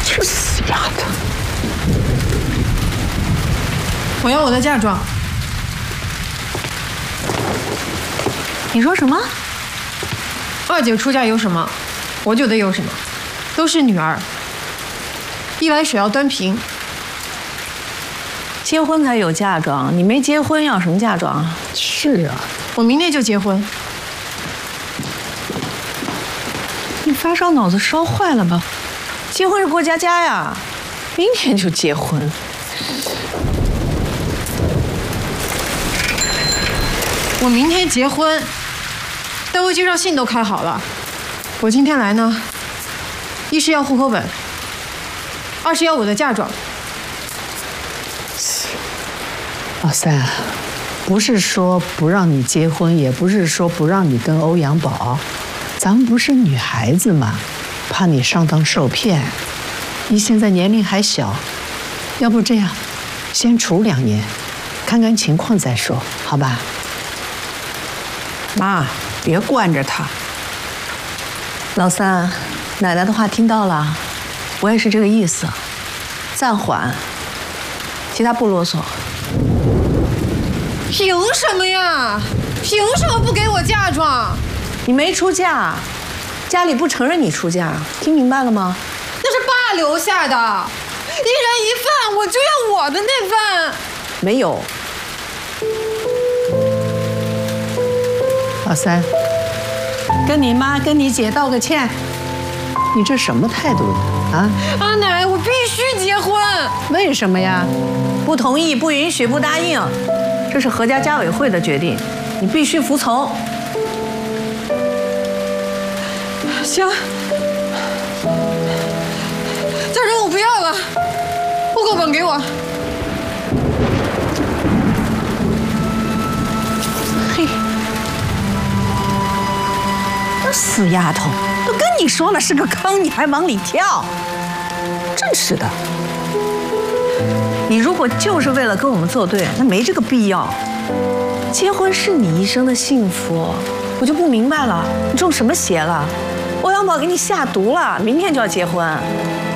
这死丫头！ 我要我的嫁妆。 你说什么？ 二姐出嫁有什么，我就得有什么，都是女儿。一碗水要端平。 结婚才有嫁妆，你没结婚要什么嫁妆啊？ 是啊， 我明天就结婚。 你发烧脑子烧坏了吧？结婚是过家家呀，明天就结婚。 我明天结婚，单位介绍信都开好了。我今天来呢，一是要户口本，二是要我的嫁妆。 老三，不是说不让你结婚，也不是说不让你跟欧阳宝，咱们不是女孩子嘛，怕你上当受骗。你现在年龄还小，要不这样，先处2年，看看情况再说，好吧？ 妈，别惯着他。 老三，奶奶的话听到了，我也是这个意思，暂缓，其他不啰嗦。 凭什么呀？凭什么不给我嫁妆？ 你没出嫁，家里不承认你出嫁，听明白了吗？ 那是爸留下的，一人一份，我就要我的那份。 没有。 老三，跟你妈、跟你姐道个歉。你这什么态度啊？ 阿奶，我必须结婚。 为什么呀？ 不同意、不允许、不答应，这是何家家委会的决定，你必须服从。 行，嫁妆我不要了，户口本给我。 嘿，这死丫头，都跟你说了是个坑，你还往里跳，真是的。你如果就是为了跟我们作对，那没这个必要。结婚是你一生的幸福，我就不明白了，你中什么邪了？欧阳宝给你下毒了，明天就要结婚。